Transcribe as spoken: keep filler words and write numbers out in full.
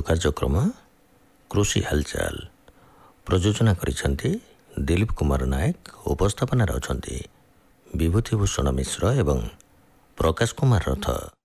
କାର୍ଯ୍ୟକ୍ରମ କୃଷି ହାଲଚାଲ ପ୍ରଯୋଜନା କରିଛନ୍ତି ଦିଲ୍ଲୀପ କୁମାର ନାୟକ। ଉପସ୍ଥାପନାରେ ଅଛନ୍ତି ବିଭୂତି ଭୂଷଣ ମିଶ୍ର ଏବଂ ପ୍ରକାଶ କୁମାର ରଥ।